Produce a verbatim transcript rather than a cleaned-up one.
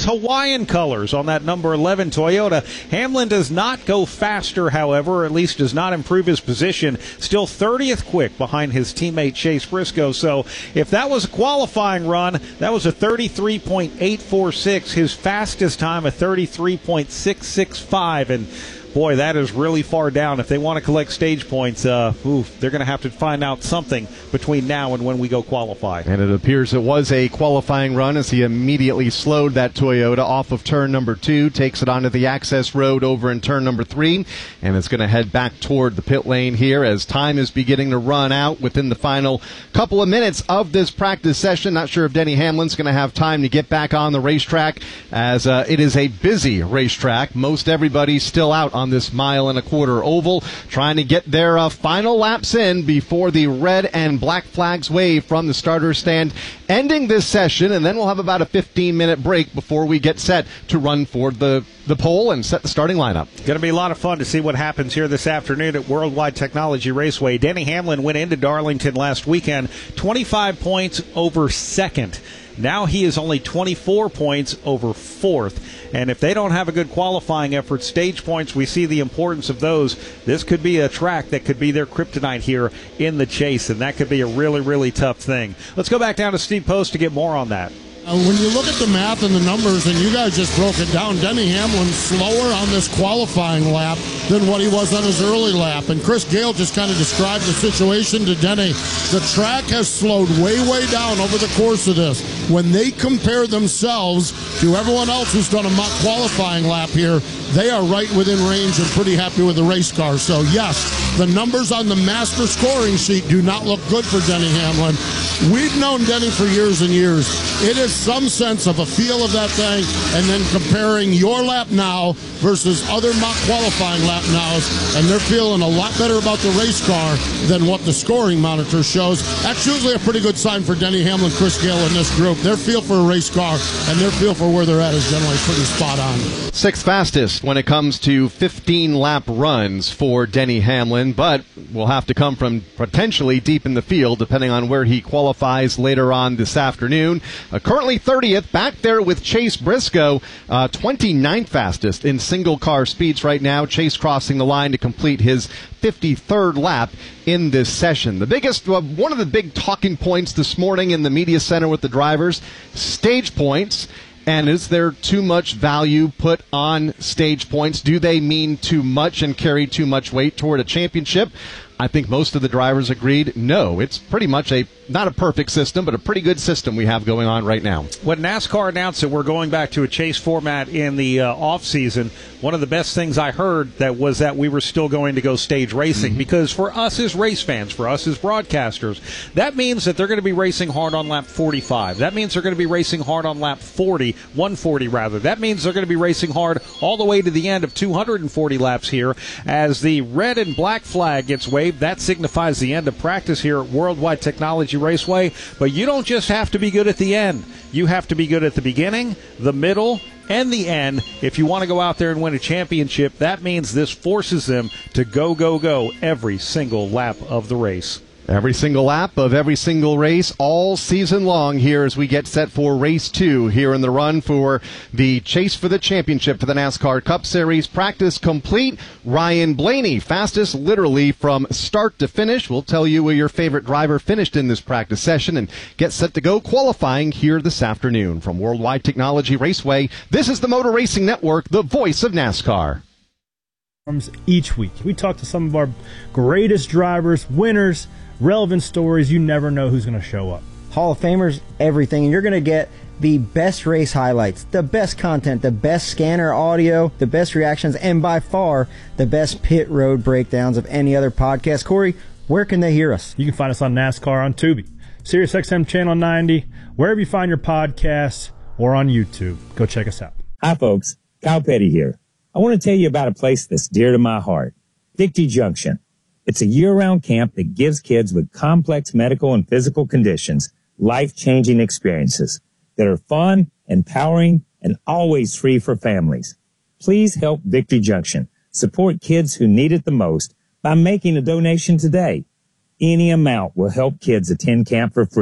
his Hawaiian colors on that number eleven Toyota. Hamlin does not go faster, however, or at least does not improve his position. Still thirtieth quick behind his teammate Chase Briscoe. So if that was a qualifying run, that was a thirty-three point eight four six. His fastest time, a thirty-three point six six five. And boy, that is really far down. If they want to collect stage points, uh, ooh, they're going to have to find out something between now and when we go qualify. And it appears it was a qualifying run as he immediately slowed that Toyota off of turn number two, takes it onto the access road over in turn number three, and it's going to head back toward the pit lane here as time is beginning to run out within the final couple of minutes of this practice session. Not sure if Denny Hamlin's going to have time to get back on the racetrack as uh, it is a busy racetrack. Most everybody's still out on on this mile and a quarter oval, trying to get their uh, final laps in before the red and black flags wave from the starter stand, ending this session, and then we'll have about a fifteen minute break before we get set to run for the, the pole and set the starting lineup. Going to be a lot of fun to see what happens here this afternoon at Worldwide Technology Raceway. Denny Hamlin went into Darlington last weekend, twenty-five points over second. Now he is only twenty-four points over fourth. And if they don't have a good qualifying effort, stage points, we see the importance of those. This could be a track that could be their kryptonite here in the chase, and that could be a really, really tough thing. Let's go back down to Steve Post to get more on that. Uh, when you look at the math and the numbers, and you guys just broke it down, Denny Hamlin's slower on this qualifying lap than what he was on his early lap. And Chris Gale just kind of described the situation to Denny. The track has slowed way, way down over the course of this. When they compare themselves to everyone else who's done a mock qualifying lap here, they are right within range and pretty happy with the race car. So, yes, the numbers on the master scoring sheet do not look good for Denny Hamlin. We've known Denny for years and years. It is some sense of a feel of that thing, and then comparing your lap now versus other mock qualifying lap nows, and they're feeling a lot better about the race car than what the scoring monitor shows. That's usually a pretty good sign for Denny Hamlin, Chris Gale, and this group. Their feel for a race car and their feel for where they're at is generally pretty spot on. Sixth fastest when it comes to fifteen lap runs for Denny Hamlin, but will have to come from potentially deep in the field depending on where he qualifies later on this afternoon. Uh, currently thirtieth, back there with Chase Briscoe, uh, twenty-ninth fastest in single car speeds right now. Chase crossing the line to complete his fifty-third lap in this session. The biggest, uh, one of the big talking points this morning in the media center with the drivers, stage points. And is there too much value put on stage points? Do they mean too much and carry too much weight toward a championship? I think most of the drivers agreed no. It's pretty much a, not a perfect system, but a pretty good system we have going on right now. When NASCAR announced that we're going back to a chase format in the uh, off-season, one of the best things I heard that was that we were still going to go stage racing. Mm-hmm. Because for us as race fans, for us as broadcasters, that means that they're going to be racing hard on lap forty-five. That means they're going to be racing hard on lap forty, one forty rather. That means they're going to be racing hard all the way to the end of two hundred forty laps here. As the red and black flag gets waved, that signifies the end of practice here at Worldwide Technology Raceway. But you don't just have to be good at the end. You have to be good at the beginning, the middle, and the end. If you want to go out there and win a championship, that means this forces them to go, go, go every single lap of the race. Every single lap of every single race all season long here as we get set for race two here in the run for the chase for the championship for the NASCAR Cup Series. Practice complete. Ryan Blaney, fastest literally from start to finish. We'll tell you where your favorite driver finished in this practice session and get set to go qualifying here this afternoon. From Worldwide Technology Raceway, this is the Motor Racing Network, the voice of NASCAR. Each week, we talk to some of our greatest drivers, winners, relevant stories. You never know who's going to show up. Hall of Famers, everything. And you're going to get the best race highlights, the best content, the best scanner audio, the best reactions, and by far the best pit road breakdowns of any other podcast. Corey, where can they hear us? You can find us on NASCAR on Tubi, SiriusXM Channel ninety, wherever you find your podcasts, or on YouTube. Go check us out. Hi, folks. Kyle Petty here. I want to tell you about a place that's dear to my heart, Dicty Junction. It's a year-round camp that gives kids with complex medical and physical conditions life-changing experiences that are fun, empowering, and always free for families. Please help Victory Junction support kids who need it the most by making a donation today. Any amount will help kids attend camp for free.